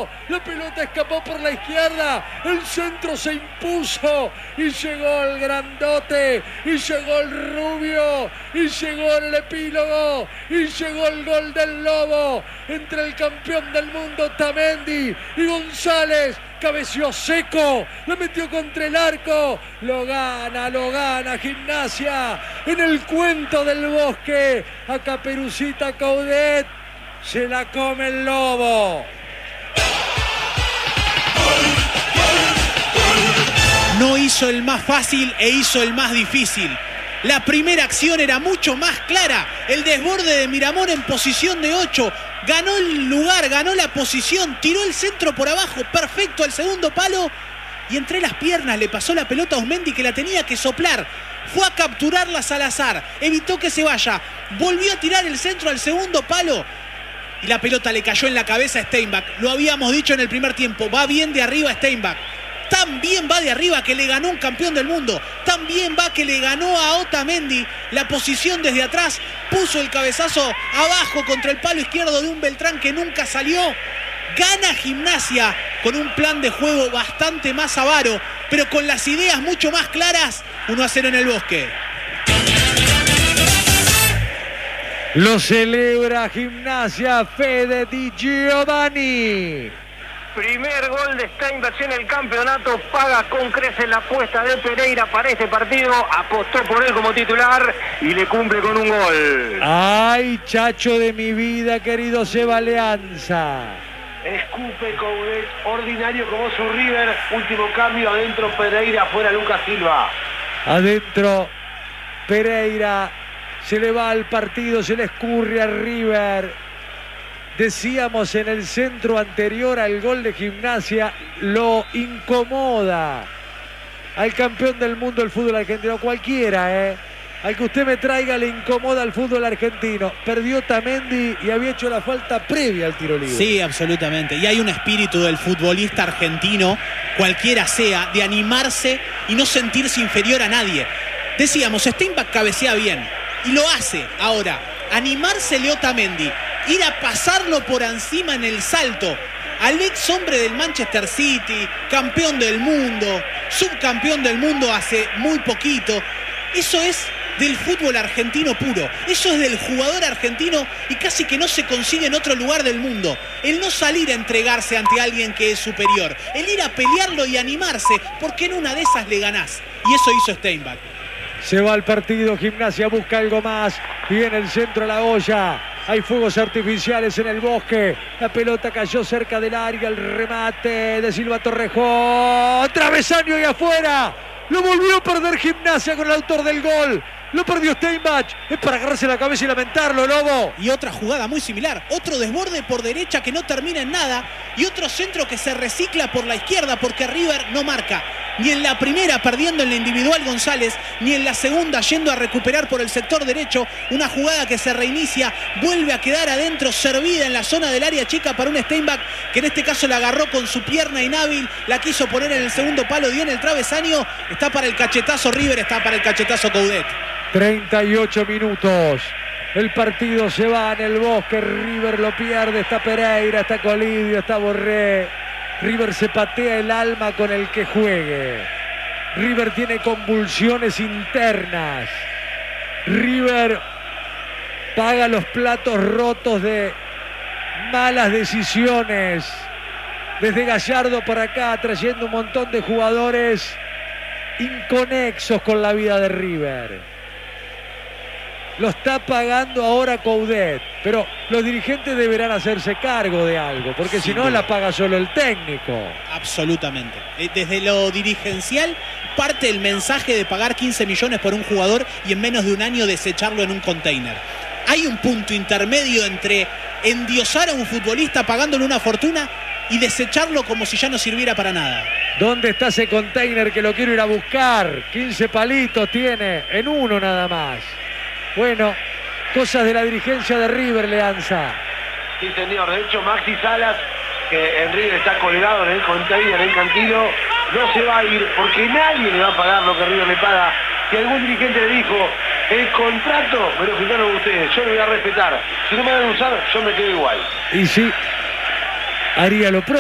lado. La pelota escapó por la izquierda. El centro se impuso. Y llegó el grandote. Y llegó el rubio. Y llegó el epílogo. Y llegó el gol del Lobo. Entre el campeón del mundo Otamendi y González. Cabeció seco, lo metió contra el arco, lo gana Gimnasia en el cuento del bosque. A Caperucita Coudet se la come el Lobo. No hizo el más fácil e hizo el más difícil. La primera acción era mucho más clara. El desborde de Miramón en posición de 8. Ganó el lugar, ganó la posición, tiró el centro por abajo, perfecto al segundo palo. Y entre las piernas le pasó la pelota a Osmendi, que la tenía que soplar. Fue a capturarla Salazar, evitó que se vaya. Volvió a tirar el centro al segundo palo. Y la pelota le cayó en la cabeza a Steinbach. Lo habíamos dicho en el primer tiempo, va bien de arriba Steinbach. También va de arriba que le ganó un campeón del mundo. También va que le ganó a Otamendi la posición desde atrás. Puso el cabezazo abajo contra el palo izquierdo de un Beltrán que nunca salió. Gana Gimnasia con un plan de juego bastante más avaro, pero con las ideas mucho más claras. 1-0 en el Bosque. Lo celebra Gimnasia, Fede Di Giovanni. Primer gol de Steinbach en el campeonato, paga con creces la apuesta de Pereira para este partido, apostó por él como titular y le cumple con un gol. Ay, chacho de mi vida, querido Seba Leanza. Escupe Coudet, ordinario como su River, último cambio, adentro Pereira, afuera Lucas Silva. Adentro Pereira, se le va al partido, se le escurre a River. Decíamos en el centro anterior al gol de Gimnasia, lo incomoda al campeón del mundo del fútbol argentino, cualquiera, al que usted me traiga le incomoda al fútbol argentino. Perdió Otamendi y había hecho la falta previa al tiro libre. Sí, absolutamente. Y hay un espíritu del futbolista argentino, cualquiera sea, de animarse y no sentirse inferior a nadie. Decíamos, Steinbach cabecea bien y lo hace. Ahora, animársele a Otamendi, ir a pasarlo por encima en el salto al ex hombre del Manchester City, campeón del mundo, subcampeón del mundo hace muy poquito. Eso es del fútbol argentino puro, eso es del jugador argentino y casi que no se consigue en otro lugar del mundo. El no salir a entregarse ante alguien que es superior, el ir a pelearlo y animarse, porque en una de esas le ganás. Y eso hizo Steinbach. Se va al partido, Gimnasia busca algo más, viene el centro a la olla. Hay fuegos artificiales en el Bosque. La pelota cayó cerca del área. El remate de Silva Torrejón. Travesaño y afuera. Lo volvió a perder Gimnasia con el autor del gol. Lo perdió Steinbach. Es para agarrarse la cabeza y lamentarlo, Lobo. Y otra jugada muy similar. Otro desborde por derecha que no termina en nada. Y otro centro que se recicla por la izquierda porque River no marca. Ni en la primera perdiendo en la individual González, ni en la segunda yendo a recuperar por el sector derecho. Una jugada que se reinicia, vuelve a quedar adentro, servida en la zona del área chica para un Steinbach que en este caso la agarró con su pierna inhábil, la quiso poner en el segundo palo, dio en el travesaño. Está para el cachetazo River, está para el cachetazo Coudet. 38 minutos. El partido se va en el Bosque. River lo pierde. Está Pereira, está Colidio, está Borré. River se patea el alma con el que juegue. River tiene convulsiones internas. River paga los platos rotos de malas decisiones. Desde Gallardo para acá, trayendo un montón de jugadores inconexos con la vida de River. Lo está pagando ahora Coudet, pero los dirigentes deberán hacerse cargo de algo, porque si no la paga solo el técnico. Absolutamente. Desde lo dirigencial parte el mensaje de pagar 15 millones por un jugador y en menos de un año desecharlo en un container. Hay un punto intermedio entre endiosar a un futbolista pagándole una fortuna y desecharlo como si ya no sirviera para nada. ¿Dónde está ese container que lo quiero ir a buscar? 15 palitos tiene, en uno nada más. Bueno, cosas de la dirigencia de River, Leanza. Sí, señor. De hecho, Maxi Salas, que en River está colgado en el container, en el cantino, no se va a ir porque nadie le va a pagar lo que River le paga. Si algún dirigente le dijo, el contrato me lo fijaron ustedes, yo lo voy a respetar. Si no me van a usar, yo me quedo igual. Y sí, haría lo propio.